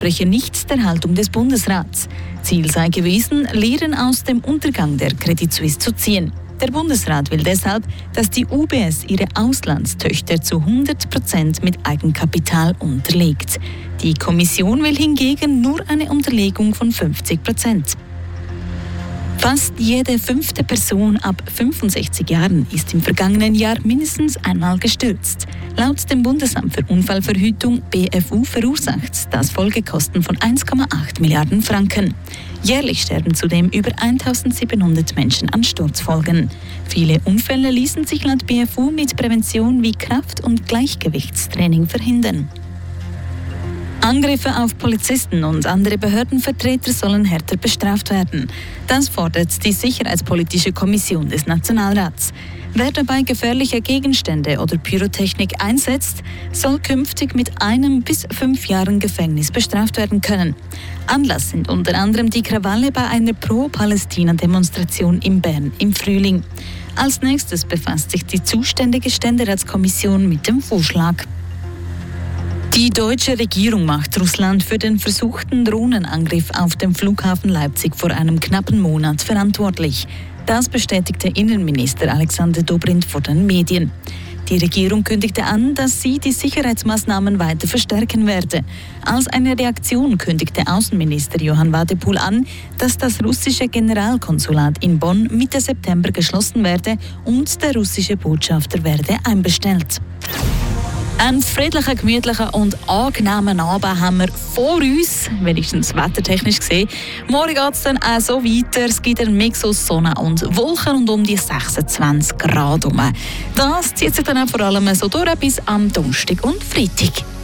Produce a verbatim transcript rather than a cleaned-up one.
spreche nicht der Haltung des Bundesrats. Ziel sei gewesen, Lehren aus dem Untergang der Credit Suisse zu ziehen. Der Bundesrat will deshalb, dass die U B S ihre Auslandstöchter zu hundert Prozent mit Eigenkapital unterlegt. Die Kommission will hingegen nur eine Unterlegung von fünfzig Prozent. Fast jede fünfte Person ab fünfundsechzig Jahren ist im vergangenen Jahr mindestens einmal gestürzt. Laut dem Bundesamt für Unfallverhütung B F U verursacht das Folgekosten von eins Komma acht Milliarden Franken. Jährlich sterben zudem über eintausendsiebenhundert Menschen an Sturzfolgen. Viele Unfälle ließen sich laut B F U mit Prävention wie Kraft- und Gleichgewichtstraining verhindern. Angriffe auf Polizisten und andere Behördenvertreter sollen härter bestraft werden. Das fordert die Sicherheitspolitische Kommission des Nationalrats. Wer dabei gefährliche Gegenstände oder Pyrotechnik einsetzt, soll künftig mit einem bis fünf Jahren Gefängnis bestraft werden können. Anlass sind unter anderem die Krawalle bei einer Pro-Palästina-Demonstration in Bern im Frühling. Als nächstes befasst sich die zuständige Ständeratskommission mit dem Vorschlag. Die deutsche Regierung macht Russland für den versuchten Drohnenangriff auf dem Flughafen Leipzig vor einem knappen Monat verantwortlich. Das bestätigte Innenminister Alexander Dobrindt vor den Medien. Die Regierung kündigte an, dass sie die Sicherheitsmaßnahmen weiter verstärken werde. Als eine Reaktion kündigte Außenminister Johann Wadephul an, dass das russische Generalkonsulat in Bonn Mitte September geschlossen werde und der russische Botschafter werde einbestellt. Einen friedlichen, gemütlichen und angenehmen Abend haben wir vor uns, wenigstens wettertechnisch gesehen. Morgen geht es dann auch so weiter. Es gibt einen Mix aus Sonne und Wolken und um die sechsundzwanzig Grad herum. Das zieht sich dann auch vor allem so durch bis am Donnerstag und Freitag.